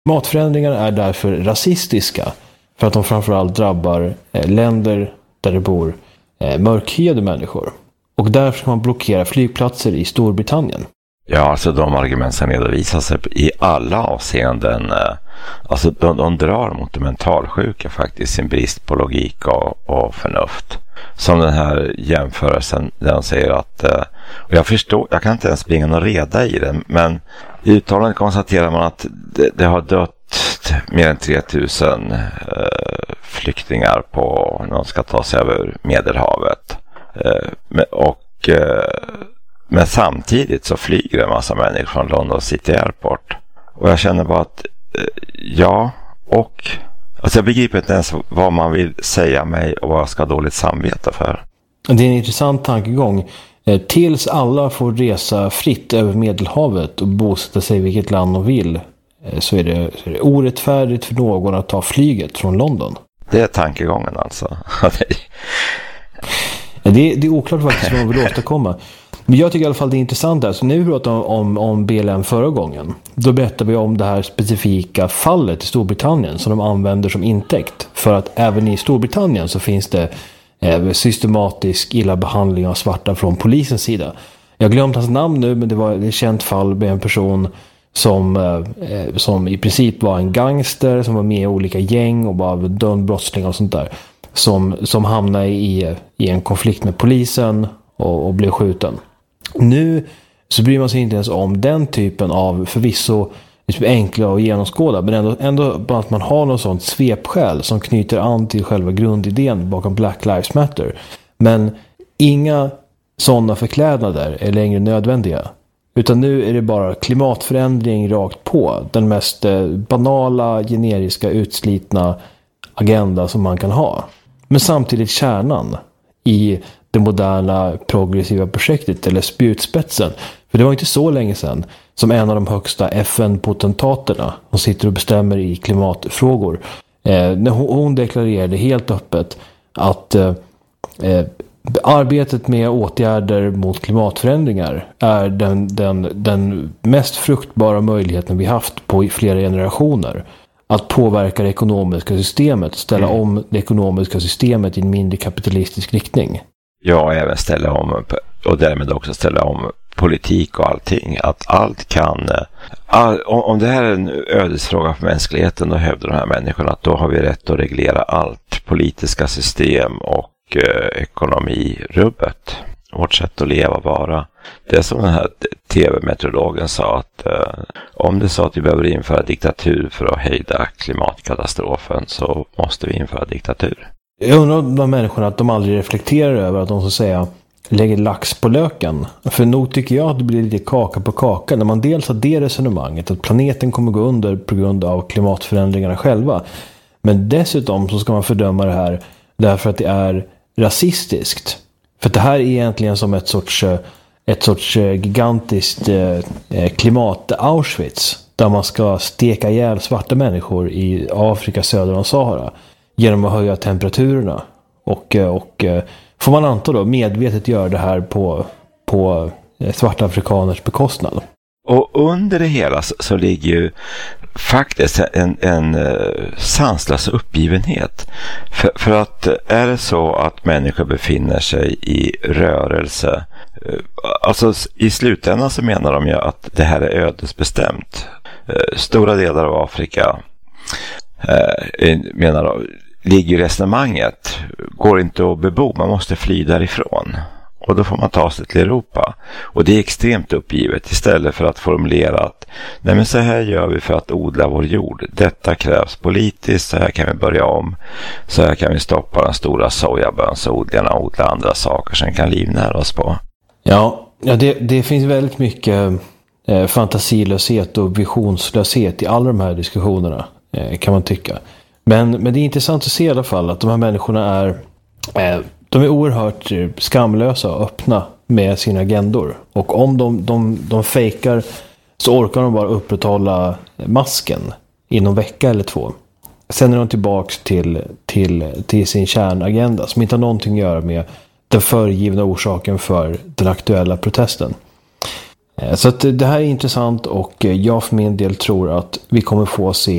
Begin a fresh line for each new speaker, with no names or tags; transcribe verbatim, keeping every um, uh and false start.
Klimatförändringar är därför rasistiska för att de framförallt drabbar eh, länder där det bor eh, mörkhyade människor. Och därför ska man blockera flygplatser i Storbritannien.
Ja, alltså de argument som redovisas i alla avseenden, alltså de, de drar mot de mentalsjuka faktiskt, sin brist på logik och, och förnuft. Som den här jämförelsen där de säger att, och jag förstår, jag kan inte ens bringa någon reda i den, men i uttalandet konstaterar man att det, det har dött mer än tre tusen eh, flyktingar på när de ska ta sig över Medelhavet. Eh, och eh, Men samtidigt så flyger en massa människor från London City Airport. Och jag känner bara att, ja, och... Alltså jag begriper inte ens vad man vill säga mig och vad jag ska ha dåligt samvete för.
Det är en intressant tankegång. Tills alla får resa fritt över Medelhavet och bosätta sig i vilket land de vill, så är det, så är det orättfärdigt för någon att ta flyget från London.
Det är tankegången alltså.
det, är, det är oklart faktiskt vad man vill åstadkomma. Men jag tycker i alla fall det är intressant där. Så nu pratar vi om, om B L M förra gången. Då berättar vi om det här specifika fallet i Storbritannien som de använder som intäkt. För att även i Storbritannien så finns det eh, systematisk illa behandling av svarta från polisens sida. Jag har glömt hans namn nu, men det var ett känt fall med en person som, eh, som i princip var en gangster som var med i olika gäng och bara dömd brottsling och sånt där. Som, som hamnade i, i en konflikt med polisen och, och blev skjuten. Nu så bryr man sig inte ens om den typen av förvisso liksom enkla och genomskåda, men ändå, ändå bara att man har något sånt svepskäl som knyter an till själva grundidén bakom Black Lives Matter. Men inga sådana förklädnader är längre nödvändiga. Utan nu är det bara klimatförändring rakt på. Den mest banala, generiska, utslitna agenda som man kan ha. Men samtidigt kärnan i det moderna progressiva projektet eller spjutspetsen. För det var inte så länge sedan som en av de högsta F N-potentaterna som sitter och bestämmer i klimatfrågor. Eh, när hon, hon deklarerade helt öppet att eh, eh, arbetet med åtgärder mot klimatförändringar är den, den, den mest fruktbara möjligheten vi haft på flera generationer. Att påverka det ekonomiska systemet, ställa mm. om det ekonomiska systemet i en mindre kapitalistisk riktning.
Ja, även ställa om och därmed också ställa om politik och allting. Att allt kan... All, om det här är en ödesfråga för mänskligheten, då hävdar de här människorna att då har vi rätt att reglera allt. Politiska system och eh, ekonomirubbet. Vårt sätt att leva bara. Det är som den här tv-meteorologen sa att eh, om det är så att vi behöver införa diktatur för att hejda klimatkatastrofen, så måste vi införa diktatur.
Jag undrar om de människorna att de aldrig reflekterar över att de så att säga lägger lax på löken. För nog tycker jag att det blir lite kaka på kaka när man dels har det resonemanget att planeten kommer gå under på grund av klimatförändringarna själva. Men dessutom så ska man fördöma det här därför att det är rasistiskt. För det här är egentligen som ett sorts, ett sorts gigantiskt klimat-Auschwitz där man ska steka ihjäl svarta människor i Afrika söder om Sahara genom att höja temperaturerna. Och, och får man anta då medvetet göra det här på, på svarta afrikaners bekostnad.
Och under det hela så, så ligger ju faktiskt en, en uh, sanslös uppgivenhet. För, för att är det så att människor befinner sig i rörelse, uh, alltså i slutändan så menar de ju att det här är ödesbestämt. Uh, stora delar av Afrika uh, menar de, ligger resonemanget, går inte att bebo, man måste fly därifrån. Och då får man ta sig till Europa. Och det är extremt uppgivet istället för att formulera att nej men så här gör vi för att odla vår jord. Detta krävs politiskt, så här kan vi börja om. Så här kan vi stoppa den stora sojabönsodlarna och odla andra saker som kan livnära oss på.
Ja, ja det, det finns väldigt mycket eh, fantasilöshet och visionslöshet i alla de här diskussionerna, eh, kan man tycka. Men, men det är intressant att se i alla fall att de här människorna är... Eh, De är oerhört skamlösa och öppna med sina agendor. Och om de, de, de fejkar så orkar de bara upprätthålla masken i någon vecka eller två. Sen är de tillbaka till, till, till sin kärnagenda som inte har någonting att göra med den föregivna orsaken för den aktuella protesten. Så att det här är intressant och jag för min del tror att vi kommer få se